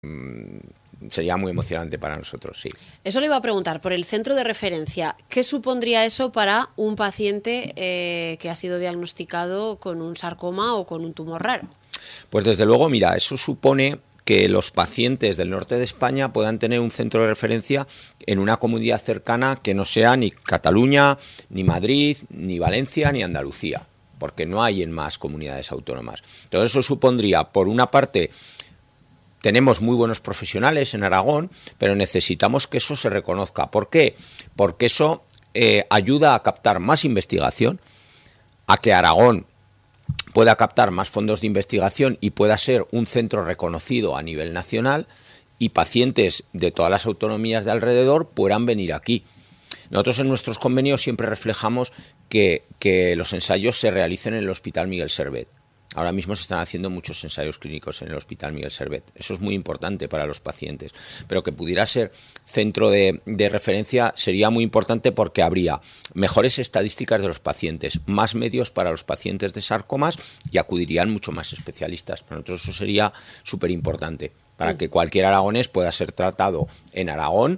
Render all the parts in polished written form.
sería muy emocionante para nosotros, sí. Eso le iba a preguntar, por el centro de referencia, ¿qué supondría eso para un paciente que ha sido diagnosticado con un sarcoma o con un tumor raro? Pues desde luego, mira, eso supone que los pacientes del norte de España puedan tener un centro de referencia en una comunidad cercana que no sea ni Cataluña, ni Madrid, ni Valencia, ni Andalucía, porque no hay en más comunidades autónomas. Entonces eso supondría, por una parte, tenemos muy buenos profesionales en Aragón, pero necesitamos que eso se reconozca. ¿Por qué? Porque eso ayuda a captar más investigación, a que Aragón pueda captar más fondos de investigación y pueda ser un centro reconocido a nivel nacional, y pacientes de todas las autonomías de alrededor puedan venir aquí. Nosotros en nuestros convenios siempre reflejamos que los ensayos se realicen en el Hospital Miguel Servet. Ahora mismo se están haciendo muchos ensayos clínicos en el Hospital Miguel Servet. Eso es muy importante para los pacientes. Pero que pudiera ser centro de referencia sería muy importante, porque habría mejores estadísticas de los pacientes, más medios para los pacientes de sarcomas, y acudirían mucho más especialistas. Para nosotros eso sería súper importante, para que cualquier aragonés pueda ser tratado en Aragón,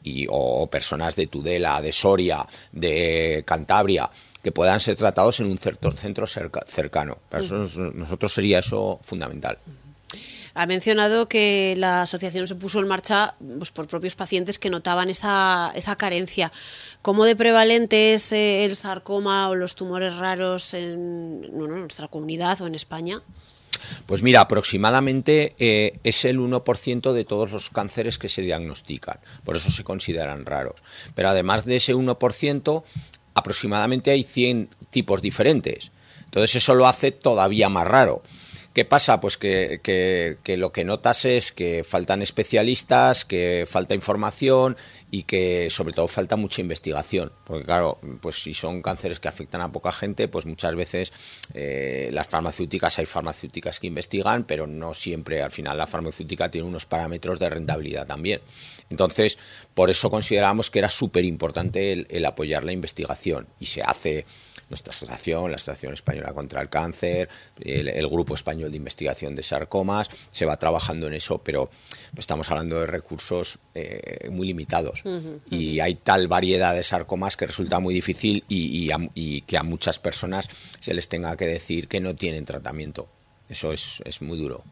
o personas de Tudela, de Soria, de Cantabria, que puedan ser tratados en un centro cercano. Para nosotros sería eso fundamental. Ha mencionado que la asociación se puso en marcha pues, por propios pacientes que notaban esa carencia. ¿Cómo de prevalente es el sarcoma o los tumores raros en nuestra comunidad o en España? Pues mira, aproximadamente es el 1% de todos los cánceres que se diagnostican, por eso se consideran raros. Pero además de ese 1%, aproximadamente hay 100 tipos diferentes. Entonces eso lo hace todavía más raro. ¿Qué pasa? Pues que lo que notas es que faltan especialistas, que falta información y que sobre todo falta mucha investigación. Porque claro, pues si son cánceres que afectan a poca gente, pues muchas veces hay farmacéuticas que investigan, pero no siempre. Al final la farmacéutica tiene unos parámetros de rentabilidad también. Entonces, por eso consideramos que era súper importante el apoyar la investigación, y se hace. Nuestra asociación, la Asociación Española contra el Cáncer, el Grupo Español de Investigación de Sarcomas, se va trabajando en eso, pero estamos hablando de recursos muy limitados. Y hay tal variedad de sarcomas que resulta muy difícil y que a muchas personas se les tenga que decir que no tienen tratamiento. Eso es muy duro.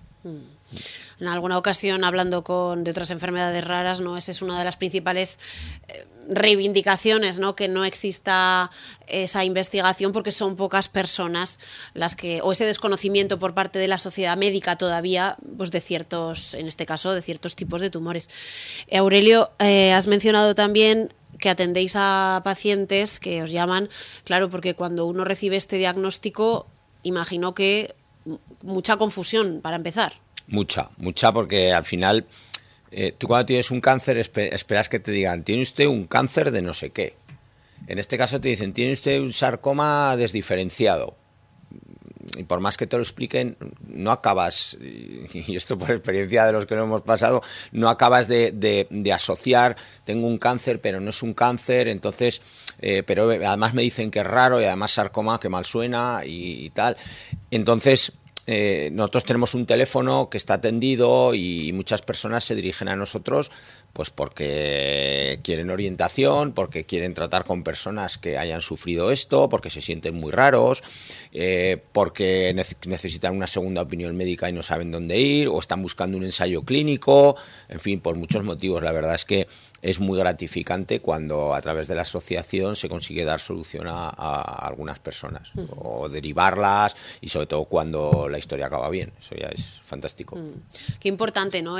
En alguna ocasión, hablando de otras enfermedades raras, ¿no? Esa es una de las principales reivindicaciones, ¿no? Que no exista esa investigación, porque son pocas personas las que, o ese desconocimiento por parte de la sociedad médica todavía, pues de ciertos, en este caso, de ciertos tipos de tumores. Aurelio, has mencionado también que atendéis a pacientes que os llaman, claro, porque cuando uno recibe este diagnóstico, imagino que mucha confusión para empezar. Mucha, porque al final tú cuando tienes un cáncer esperas que te digan, tiene usted un cáncer de no sé qué. En este caso te dicen, tiene usted un sarcoma desdiferenciado. Y por más que te lo expliquen, no acabas, y esto por experiencia de los que lo hemos pasado, no acabas de asociar, tengo un cáncer, pero no es un cáncer, entonces, pero además me dicen que es raro, y además sarcoma, que mal suena y tal. Entonces, nosotros tenemos un teléfono que está atendido, y muchas personas se dirigen a nosotros pues porque quieren orientación, porque quieren tratar con personas que hayan sufrido esto, porque se sienten muy raros, porque necesitan una segunda opinión médica y no saben dónde ir, o están buscando un ensayo clínico, en fin, por muchos motivos. La verdad es que es muy gratificante cuando a través de la asociación se consigue dar solución a algunas personas, o derivarlas, y sobre todo cuando la historia acaba bien. Eso ya es fantástico. Qué importante, ¿no?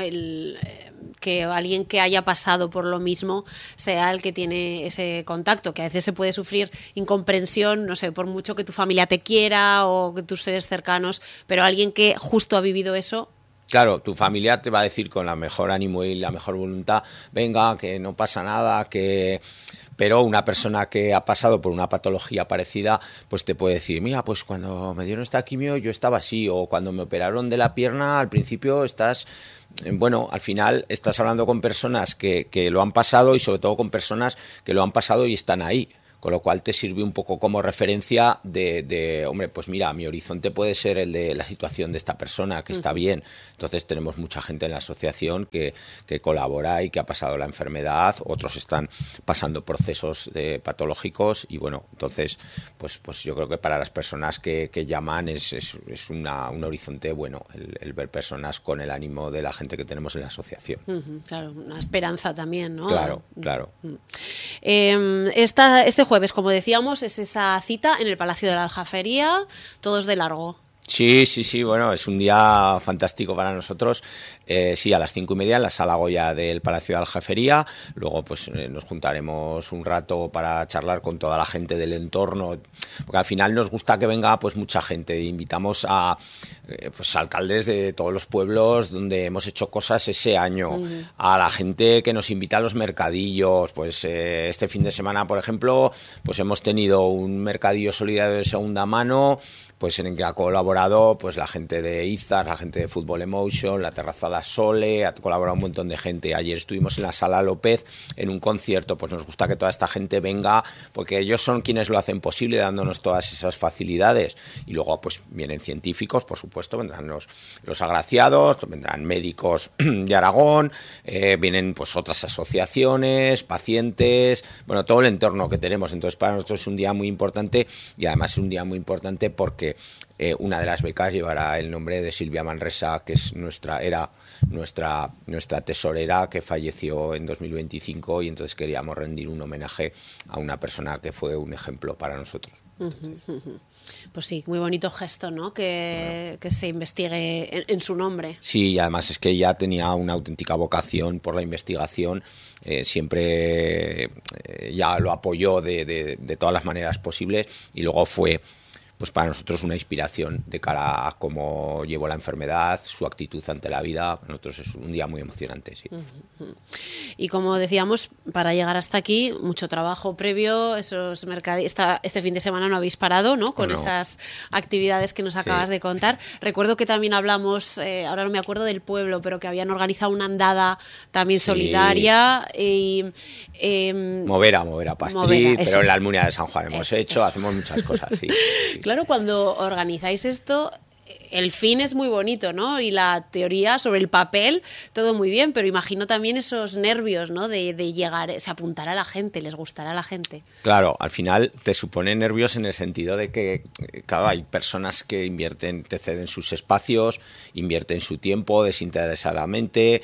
Que alguien que haya pasado por lo mismo sea el que tiene ese contacto, que a veces se puede sufrir incomprensión, no sé, por mucho que tu familia te quiera o que tus seres cercanos, pero alguien que justo ha vivido eso. Claro, tu familia te va a decir con la mejor ánimo y la mejor voluntad, venga, que no pasa nada, pero una persona que ha pasado por una patología parecida, pues te puede decir, mira, pues cuando me dieron esta quimio yo estaba así, o cuando me operaron de la pierna al principio estás... Bueno, al final estás hablando con personas que lo han pasado, y sobre todo con personas que lo han pasado y están ahí, con lo cual te sirve un poco como referencia de hombre, pues mira, mi horizonte puede ser el de la situación de esta persona, que está bien. Entonces tenemos mucha gente en la asociación que colabora y que ha pasado la enfermedad, otros están pasando procesos patológicos y bueno, entonces pues yo creo que para las personas que llaman es un horizonte bueno el ver personas con el ánimo de la gente que tenemos en la asociación. Claro, una esperanza también, ¿no? Claro. Este jueves, como decíamos, es esa cita en el Palacio de la Aljafería, todos de largo. Sí, bueno, es un día fantástico para nosotros. Sí, a las 5:30 en la Sala Goya del Palacio de Aljafería. Luego pues nos juntaremos un rato para charlar con toda la gente del entorno, porque al final nos gusta que venga pues mucha gente. Invitamos a pues alcaldes de todos los pueblos donde hemos hecho cosas ese año, a la gente que nos invita a los mercadillos. Pues este fin de semana, por ejemplo, pues hemos tenido un mercadillo solidario de segunda mano, pues en el que ha colaborado pues la gente de Izar, la gente de Fútbol Emotion, la Terraza La Sole, ha colaborado un montón de gente. Ayer estuvimos en la Sala López en un concierto, pues nos gusta que toda esta gente venga, porque ellos son quienes lo hacen posible, dándonos todas esas facilidades. Y luego pues vienen científicos, por supuesto, vendrán los agraciados, vendrán médicos de Aragón, vienen pues otras asociaciones, pacientes, bueno, todo el entorno que tenemos. Entonces para nosotros es un día muy importante y además es un día muy importante porque una de las becas llevará el nombre de Silvia Manresa, que es era nuestra tesorera, que falleció en 2025, y entonces queríamos rendir un homenaje a una persona que fue un ejemplo para nosotros. Pues sí, muy bonito gesto, ¿no? Que se investigue en su nombre. Sí, y además es que ella tenía una auténtica vocación por la investigación. Siempre ya lo apoyó de todas las maneras posibles, y luego fue pues para nosotros una inspiración de cara a cómo llevó la enfermedad, su actitud ante la vida. Para nosotros es un día muy emocionante, sí. Y como decíamos, para llegar hasta aquí, mucho trabajo previo, esos este fin de semana no habéis parado, ¿no? Con esas actividades que nos acabas de contar. Recuerdo que también hablamos, ahora no me acuerdo del pueblo, pero que habían organizado una andada también solidaria. Y, Movera Pastrit, pero en la Almunia de San Juan hemos hecho, hacemos muchas cosas, sí. Claro, cuando organizáis esto, el fin es muy bonito, ¿no? Y la teoría sobre el papel, todo muy bien, pero imagino también esos nervios, ¿no? De llegar, apuntar a la gente, les gustará a la gente. Claro, al final te supone nervios en el sentido de que, claro, hay personas que te ceden sus espacios, invierten su tiempo desinteresadamente,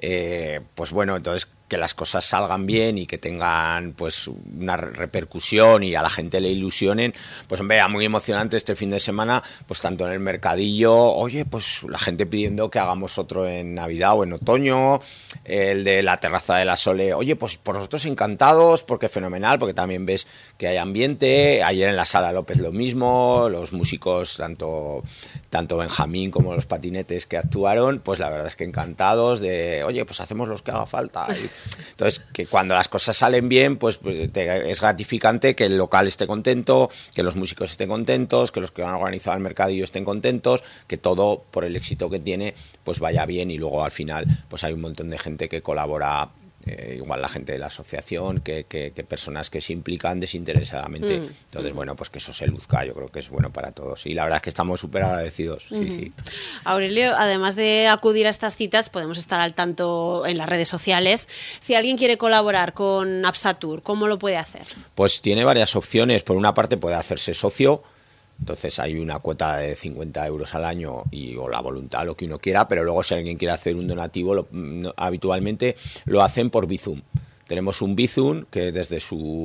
pues bueno, entonces que las cosas salgan bien y que tengan pues una repercusión y a la gente le ilusionen, pues hombre, era muy emocionante este fin de semana, pues tanto en el mercadillo, oye, pues la gente pidiendo que hagamos otro en Navidad o en otoño, el de la Terraza de la Sole, oye, pues por nosotros encantados, porque fenomenal, porque también ves que hay ambiente. Ayer en la Sala López lo mismo, los músicos, tanto Benjamín como los patinetes que actuaron, pues la verdad es que encantados de, oye, pues hacemos los que haga falta. Entonces, que cuando las cosas salen bien, pues es gratificante que el local esté contento, que los músicos estén contentos, que los que han organizado el mercadillo estén contentos, que todo, por el éxito que tiene, pues vaya bien. Y luego al final pues hay un montón de gente que colabora, igual la gente de la asociación, que personas que se implican desinteresadamente. Entonces, bueno, pues que eso se luzca, yo creo que es bueno para todos. Y la verdad es que estamos súper agradecidos. Sí. Aurelio, además de acudir a estas citas, podemos estar al tanto en las redes sociales. Si alguien quiere colaborar con Absatur, ¿cómo lo puede hacer? Pues tiene varias opciones. Por una parte puede hacerse socio. Entonces hay una cuota de 50 euros al año o la voluntad, lo que uno quiera, pero luego si alguien quiere hacer un donativo, habitualmente lo hacen por Bizum. Tenemos un Bizum que desde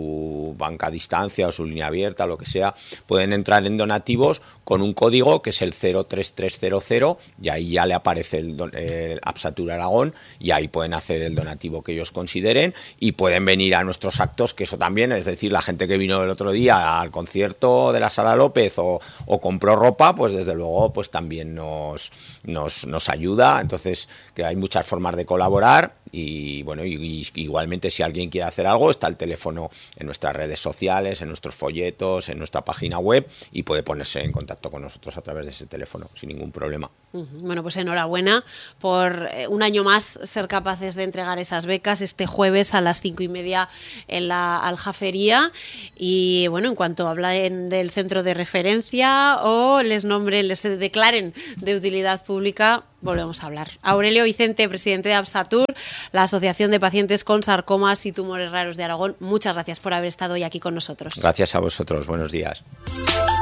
su banca a distancia o su línea abierta, lo que sea, pueden entrar en donativos con un código que es el 03300 y ahí ya le aparece el Absatur Aragón y ahí pueden hacer el donativo que ellos consideren y pueden venir a nuestros actos, que eso también, es decir, la gente que vino el otro día al concierto de la Sala López o compró ropa, pues desde luego pues también nos ayuda. Entonces, que hay muchas formas de colaborar y bueno, igualmente simplemente si alguien quiere hacer algo, está el teléfono en nuestras redes sociales, en nuestros folletos, en nuestra página web, y puede ponerse en contacto con nosotros a través de ese teléfono sin ningún problema. Bueno, pues enhorabuena por un año más ser capaces de entregar esas becas este jueves a las 5:30 en la Aljafería. Y bueno, en cuanto hablen del centro de referencia o les declaren de utilidad pública, volvemos a hablar. Aurelio Vicente, presidente de Absatur, la Asociación de Pacientes con Sarcomas y Tumores Raros de Aragón, muchas gracias por haber estado hoy aquí con nosotros. Gracias a vosotros, buenos días.